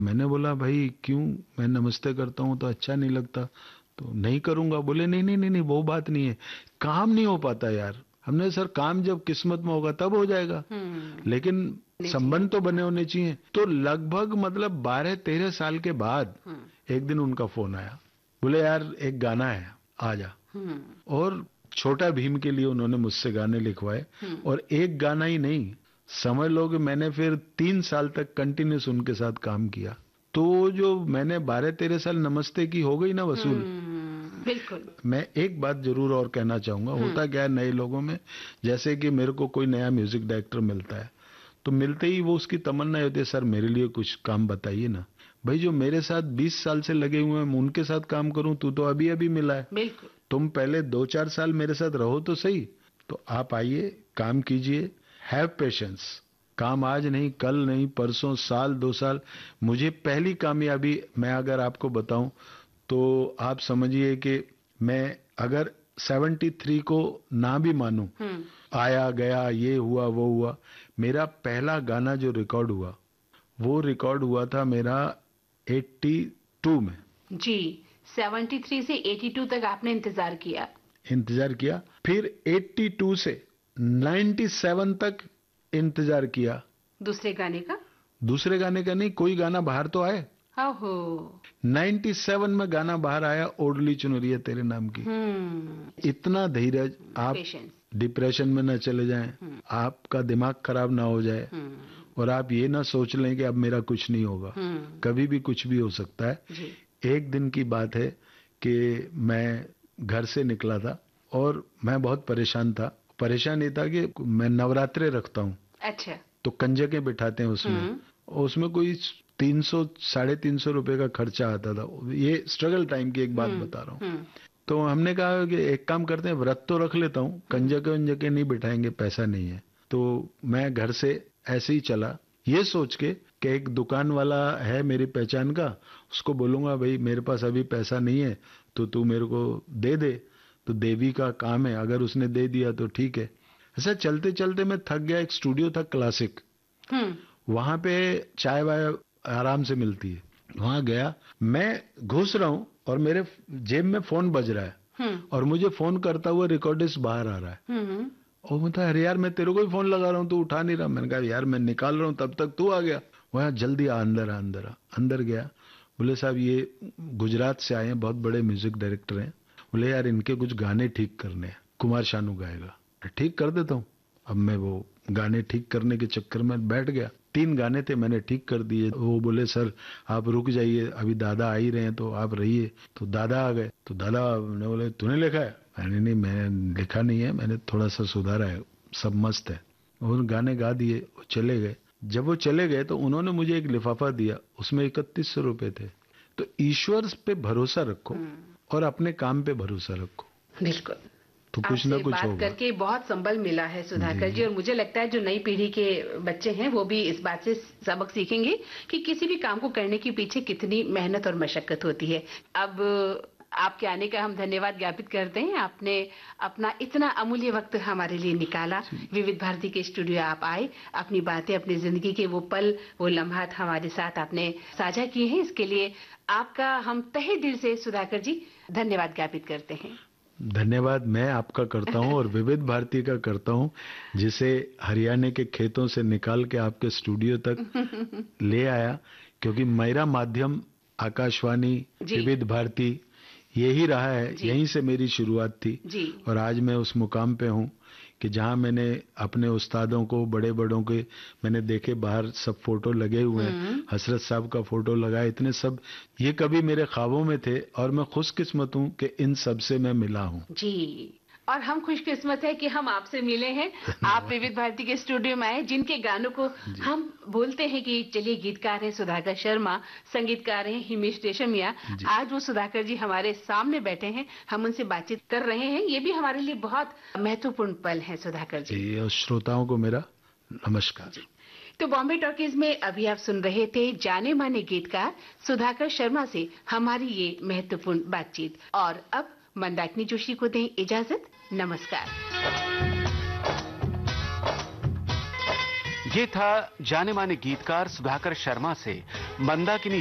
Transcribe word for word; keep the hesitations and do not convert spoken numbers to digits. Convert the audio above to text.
मैंने बोला भाई क्यों, मैं नमस्ते करता हूँ तो अच्छा नहीं लगता, तो नहीं करूंगा। बोले नहीं नहीं नहीं नहीं वो बात नहीं है, काम नहीं हो पाता यार। हमने सर काम जब किस्मत में होगा तब हो जाएगा, हम्म। लेकिन नहीं चाहिए। संबंध तो बने होने चाहिए। तो लगभग मतलब बारह तेरह साल के बाद हम्म। एक दिन उनका फोन आया, बोले यार एक गाना है आ जा। हम्म। और छोटा भीम के लिए उन्होंने मुझसे गाने लिखवाए, हम्म। और एक गाना ही नहीं, समझ लो कि मैंने फिर तीन साल तक कंटिन्यूस उनके साथ काम किया। तो जो मैंने बारह तेरह साल नमस्ते की हो गई ना वसूल। हम्म। बिल्कुल। मैं एक बात जरूर और कहना चाहूंगा, हम्म। होता क्या है नए लोगों में, जैसे कि मेरे को कोई नया म्यूजिक डायरेक्टर मिलता है तो मिलते ही वो उसकी तमन्ना होती है सर मेरे लिए कुछ काम बताइए ना। भाई जो मेरे साथ बीस साल से लगे हुए हैं मैं उनके साथ काम करूं, तू तो अभी अभी मिला है, बिल्कुल। तुम पहले दो चार साल मेरे साथ रहो तो सही। तो आप आइए, काम कीजिए, हैव पेशेंस। काम आज नहीं, कल नहीं, परसों, साल, दो साल। मुझे पहली कामयाबी मैं अगर आपको बताऊं तो आप समझिए कि मैं अगर तिहत्तर को ना भी मानूं, हम्म। आया गया ये हुआ वो हुआ, मेरा पहला गाना जो रिकॉर्ड हुआ वो रिकॉर्ड हुआ था मेरा बयासी में। जी। तिहत्तर से बयासी तक आपने इंतजार किया। इंतजार किया, फिर बयासी से सत्तानवे तक इंतजार किया। दूसरे गाने का। दूसरे गाने का नहीं, कोई गाना बाहर तो आए। ओहो। सत्तानवे में गाना बाहर आया, ओढ़ली चुनरिया तेरे नाम की। हम्म। इतना धीरज, आप पेशेंस। डिप्रेशन में न चले जाएं, हम्म। आपका दिमाग खराब ना हो जाए, हम्म। और आप ये ना सोच लें कि अब मेरा कुछ नहीं होगा। हम्म। कभी भी कुछ भी हो सकता है। जी। एक दिन की बात है कि मैं घर से निकला था और मैं बहुत परेशान था। परेशान ये था कि मैं नवरात्रे रखता हूँ, अच्छा। तो कंजकें बिठाते हैं उसमें, हम्म। और उसमें कोई तीन सौ साढ़े तीन सौ रुपए का खर्चा आता था। ये स्ट्रगल टाइम की एक बात हम्म। बता रहा हूँ। हम्म। तो हमने कहा कि एक काम करते हैं, व्रत तो रख लेता हूँ, कंजके वंजके नहीं बिठाएंगे, पैसा नहीं है। तो मैं घर से ऐसे ही चला, ये सोच के कि एक दुकान वाला है मेरी पहचान का, उसको बोलूंगा भाई मेरे पास अभी पैसा नहीं है तो तू मेरे को दे दे, तो देवी का काम है, अगर उसने दे दिया तो ठीक है। ऐसा चलते चलते मैं थक गया। एक स्टूडियो था क्लासिक, हम्म। वहां पे चाय वाय आराम से मिलती है। वहां गया, मैं घुस रहा हूं और मेरे जेब में फोन बज रहा है, हम्म। और मुझे फोन करता हुआ रिकॉर्डिस्ट बाहर आ रहा है। हम्म। और मैं था अरे यार मैं तेरे को ही फोन लगा रहा हूँ, तू उठा नहीं रहा। मैंने कहा यार मैं निकाल रहा हूँ तब तक तू आ गया। वहाँ जल्दी आ, अंदर आ अंदर आ। अंदर गया, बोले साहब ये गुजरात से आए हैं, बहुत बड़े म्यूजिक डायरेक्टर हैं। बोले यार इनके कुछ गाने ठीक करने हैं, कुमार शानू गाएगा। ठीक कर देता हूँ। अब मैं वो गाने ठीक करने के चक्कर में बैठ गया। तीन गाने थे, मैंने ठीक कर दिए। वो बोले सर आप रुक जाइए, अभी दादा आ ही रहे हैं तो आप रहिए। तो दादा आ गए, तो दादा ने बोले तूने लिखा है? मैंने नहीं, मैंने लिखा नहीं है, मैंने थोड़ा सा सुधारा है, सब मस्त है। उन्होंने गाने गा दिए, वो चले गए। जब वो चले गए तो उन्होंने मुझे एक लिफाफा दिया, उसमें इकतीस सौ रुपए थे। तो ईश्वर पे भरोसा रखो और अपने काम पे भरोसा रखो, बिल्कुल। तो कुछ ना आपसे कुछ बात होगा। करके बहुत संबल मिला है सुधाकर जी, और मुझे लगता है जो नई पीढ़ी के बच्चे हैं वो भी इस बात से सबक सीखेंगे कि किसी भी काम को करने के पीछे कितनी मेहनत और मशक्कत होती है। अब आपके आने का हम धन्यवाद ज्ञापित करते हैं। आपने अपना इतना अमूल्य वक्त हमारे लिए निकाला, विविध भारती के स्टूडियो आप आए, अपनी बातें, अपनी जिंदगी के वो पल, वो लम्हात हमारे साथ आपने साझा किए हैं। इसके लिए आपका हम तहे दिल से सुधाकर जी धन्यवाद ज्ञापित करते हैं। धन्यवाद मैं आपका करता हूं और विविध भारती का करता हूं, जिसे हरियाणा के खेतों से निकाल के आपके स्टूडियो तक ले आया। क्योंकि मेरा माध्यम आकाशवाणी, विविध भारती यही रहा है, यहीं से मेरी शुरुआत थी। जी। और आज मैं उस मुकाम पे हूं कि जहां मैंने अपने उस्तादों को, बड़े बड़ों के मैंने देखे, बाहर सब फोटो लगे हुए हैं, हसरत साहब का फोटो लगा, इतने सब, ये कभी मेरे ख्वाबों में थे, और मैं खुशकिस्मत हूं कि इन सब से मैं मिला हूं। जी, और हम खुशकिस्मत है कि हम आपसे मिले हैं। आप विविध भारती के स्टूडियो में आए, जिनके गानों को हम बोलते हैं कि चलिए गीतकार हैं सुधाकर शर्मा, संगीतकार हैं हिमेश रेशमिया। आज वो सुधाकर जी हमारे सामने बैठे हैं, हम उनसे बातचीत कर रहे हैं। ये भी हमारे लिए बहुत महत्वपूर्ण पल है सुधाकर जी। जी, और श्रोताओं को मेरा नमस्कार। तो बॉम्बे टॉकीज में अभी आप सुन रहे थे जाने माने गीतकार सुधाकर शर्मा से हमारी ये महत्वपूर्ण बातचीत। और अब मंदाकिनी जोशी को दें इजाजत। नमस्कार। ये था जाने माने गीतकार सुधाकर शर्मा से मंदाकिनी